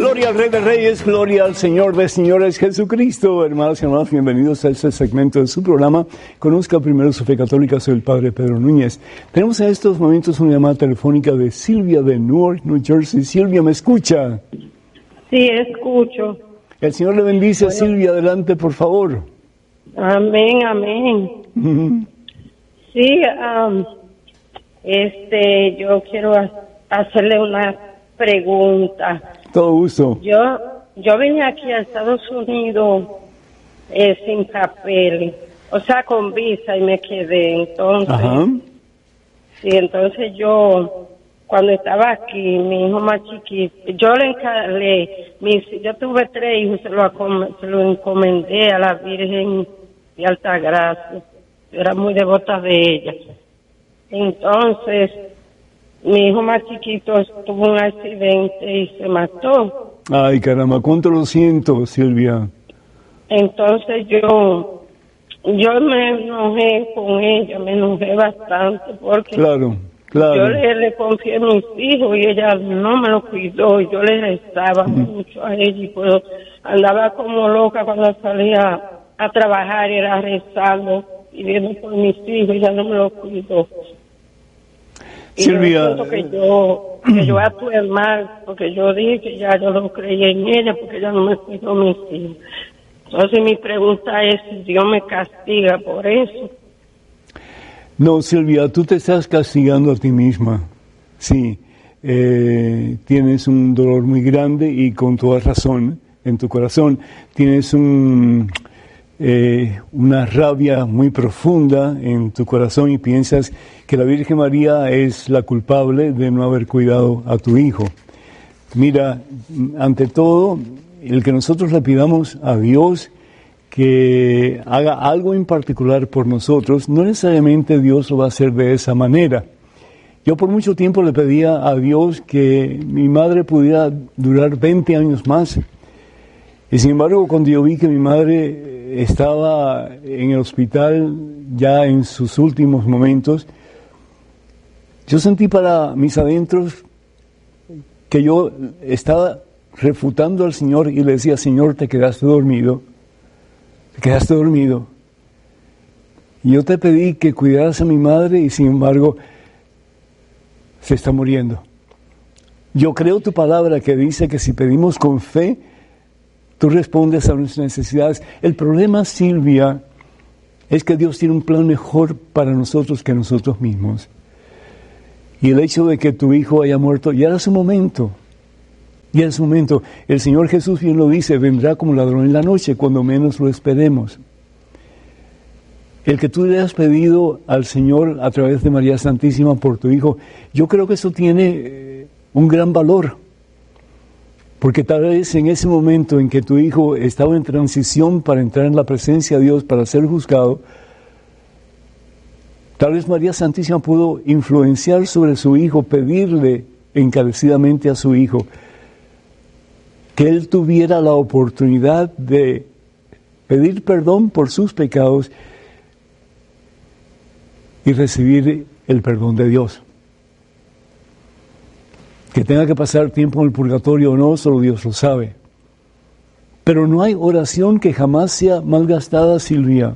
Gloria al Rey de Reyes, gloria al Señor de Señores Jesucristo. Hermanos y hermanos, bienvenidos a este segmento de su programa. Conozca primero su fe católica, soy el Padre Pedro Núñez. Tenemos en estos momentos una llamada telefónica de Silvia de Newark, New Jersey. Silvia, ¿me escucha? Sí, escucho. El Señor le bendice. Bueno. Silvia, adelante, por favor. Amén, amén. Uh-huh. Sí, yo quiero hacerle una pregunta. Todo gusto. Yo vine aquí a Estados Unidos sin papeles, o sea, con visa, y me quedé. Entonces, ajá. Sí, entonces yo, cuando estaba aquí, mi hijo más chiquito, yo tuve 3 hijos, se lo encomendé a la Virgen de Altagracia. Yo era muy devota de ella. Entonces, mi hijo más chiquito tuvo un accidente y se mató. Ay, caramba, cuánto lo siento, Silvia. Entonces yo me enojé con ella, me enojé bastante porque claro. Yo le confié a mis hijos y ella no me lo cuidó, y yo le rezaba mucho a ella, y pues andaba como loca cuando salía a trabajar, era rezando y viendo por mis hijos, y ella no me lo cuidó. Y Silvia, que yo actué mal, porque yo dije que ya yo no creía en ella, porque ella no me cuidó mis hijos. Entonces mi pregunta es si Dios me castiga por eso. No, Silvia, tú te estás castigando a ti misma. Sí, tienes un dolor muy grande y con toda razón en tu corazón. Tienes una rabia muy profunda en tu corazón y piensas que la Virgen María es la culpable de no haber cuidado a tu hijo. Mira, ante todo, el que nosotros le pidamos a Dios que haga algo en particular por nosotros, no necesariamente Dios lo va a hacer de esa manera. Yo por mucho tiempo le pedía a Dios que mi madre pudiera durar 20 años más. Y sin embargo, cuando yo vi que mi madre estaba en el hospital ya en sus últimos momentos, yo sentí para mis adentros que yo estaba refutando al Señor y le decía: Señor, te quedaste dormido. Y yo te pedí que cuidaras a mi madre y sin embargo se está muriendo. Yo creo tu palabra que dice que si pedimos con fe, tú respondes a nuestras necesidades. El problema, Silvia, es que Dios tiene un plan mejor para nosotros que nosotros mismos. Y el hecho de que tu hijo haya muerto, ya era su momento. Ya es su momento. El Señor Jesús bien lo dice: vendrá como ladrón en la noche, cuando menos lo esperemos. El que tú le has pedido al Señor a través de María Santísima por tu hijo, yo creo que eso tiene un gran valor. Porque tal vez en ese momento en que tu hijo estaba en transición para entrar en la presencia de Dios, para ser juzgado, tal vez María Santísima pudo influenciar sobre su hijo, pedirle encarecidamente a su hijo que él tuviera la oportunidad de pedir perdón por sus pecados y recibir el perdón de Dios. Que tenga que pasar tiempo en el purgatorio o no, solo Dios lo sabe. Pero no hay oración que jamás sea malgastada, Silvia.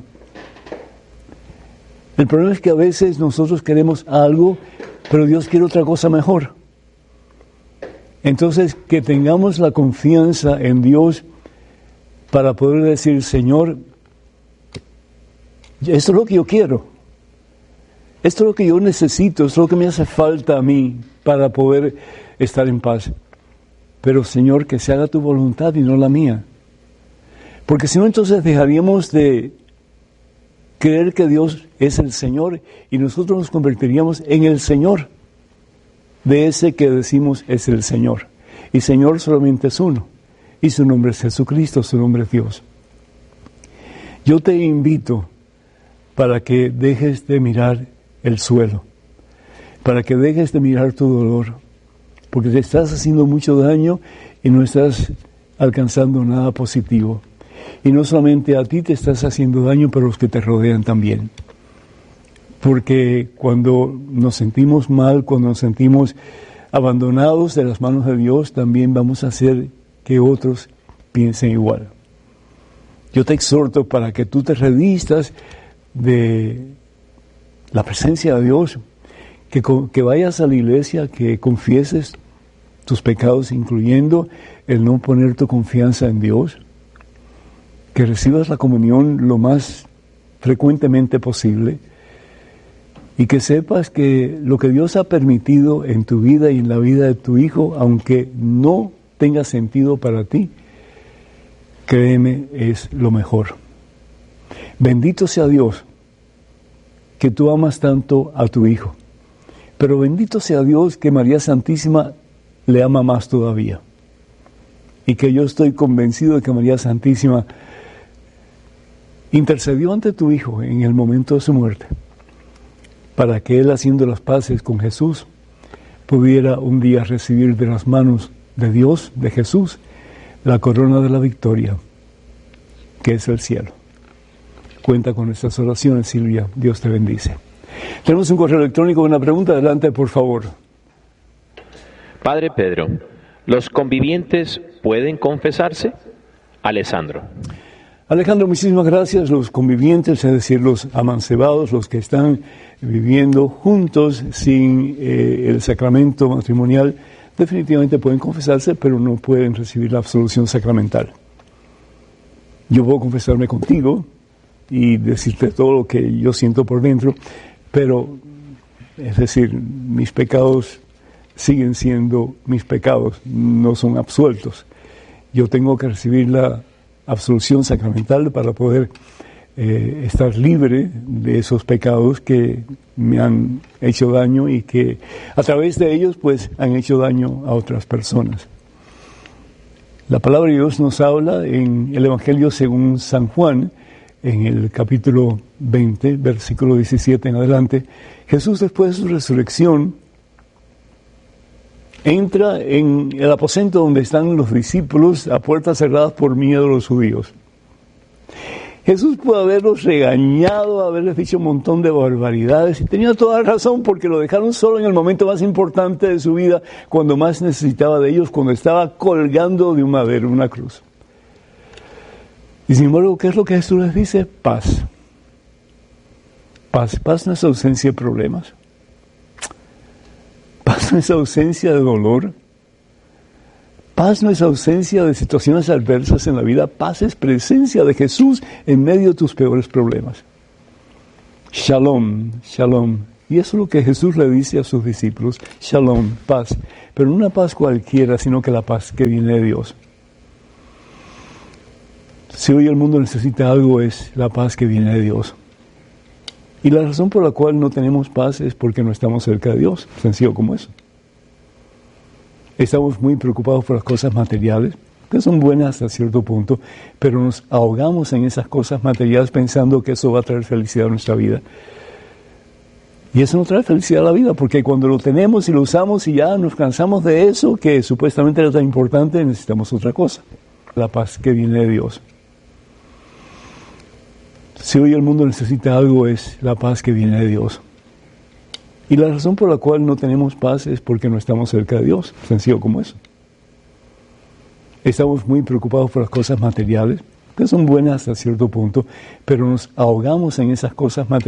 El problema es que a veces nosotros queremos algo, pero Dios quiere otra cosa mejor. Entonces, que tengamos la confianza en Dios para poder decir: Señor, esto es lo que yo quiero, esto es lo que yo necesito, esto es lo que me hace falta a mí para poder estar en paz. Pero, Señor, que se haga tu voluntad y no la mía. Porque si no, entonces dejaríamos de creer que Dios es el Señor y nosotros nos convertiríamos en el Señor de ese que decimos es el Señor. Y Señor solamente es uno, y su nombre es Jesucristo, su nombre es Dios. Yo te invito para que dejes de mirar el suelo, para que dejes de mirar tu dolor, porque te estás haciendo mucho daño y no estás alcanzando nada positivo. Y no solamente a ti te estás haciendo daño, pero a los que te rodean también. Porque cuando nos sentimos mal, cuando nos sentimos abandonados de las manos de Dios, también vamos a ser que otros piensen igual. Yo te exhorto para que tú te revistas de la presencia de Dios, que vayas a la iglesia, que confieses tus pecados, incluyendo el no poner tu confianza en Dios, que recibas la comunión lo más frecuentemente posible y que sepas que lo que Dios ha permitido en tu vida y en la vida de tu hijo, aunque no tenga sentido para ti, créeme, es lo mejor. Bendito sea Dios que tú amas tanto a tu hijo, pero bendito sea Dios que María Santísima le ama más todavía, y que yo estoy convencido de que María Santísima intercedió ante tu hijo en el momento de su muerte, para que él, haciendo las paces con Jesús, pudiera un día recibir de las manos de Dios, de Jesús, la corona de la victoria, que es el cielo. Cuenta con estas oraciones, Silvia. Dios te bendice. Tenemos un correo electrónico con una pregunta. Adelante, por favor. Padre Pedro, ¿los convivientes pueden confesarse? Alessandro. Alejandro, muchísimas gracias. Los convivientes, es decir, los amancebados, los que están viviendo juntos sin el sacramento matrimonial, definitivamente pueden confesarse, pero no pueden recibir la absolución sacramental. Yo puedo confesarme contigo y decirte todo lo que yo siento por dentro, pero, es decir, mis pecados siguen siendo mis pecados, no son absueltos. Yo tengo que recibir la absolución sacramental para poder estar libre de esos pecados que me han hecho daño y que a través de ellos pues han hecho daño a otras personas. La palabra de Dios nos habla en el Evangelio según San Juan, en el capítulo 20, versículo 17 en adelante. Jesús, después de su resurrección, entra en el aposento donde están los discípulos a puertas cerradas por miedo de los judíos. Jesús pudo haberlos regañado, haberles dicho un montón de barbaridades, y tenía toda la razón porque lo dejaron solo en el momento más importante de su vida, cuando más necesitaba de ellos, cuando estaba colgando de un madero, una cruz. Y sin embargo, ¿qué es lo que Jesús les dice? Paz. Paz. Paz no es ausencia de problemas. Paz no es ausencia de dolor. Paz no es ausencia de situaciones adversas en la vida. Paz es presencia de Jesús en medio de tus peores problemas. Shalom, shalom. Y eso es lo que Jesús le dice a sus discípulos. Shalom, paz. Pero no una paz cualquiera, sino que la paz que viene de Dios. Si hoy el mundo necesita algo, es la paz que viene de Dios. Y la razón por la cual no tenemos paz es porque no estamos cerca de Dios. Sencillo como eso. Estamos muy preocupados por las cosas materiales, que son buenas hasta cierto punto, pero nos ahogamos en esas cosas materiales pensando que eso va a traer felicidad a nuestra vida. Y eso no trae felicidad a la vida, porque cuando lo tenemos y lo usamos y ya nos cansamos de eso, que supuestamente era tan importante, necesitamos otra cosa. La paz que viene de Dios. Si hoy el mundo necesita algo, es la paz que viene de Dios. Y la razón por la cual no tenemos paz es porque no estamos cerca de Dios. Sencillo como eso. Estamos muy preocupados por las cosas materiales, que son buenas hasta cierto punto, pero nos ahogamos en esas cosas materiales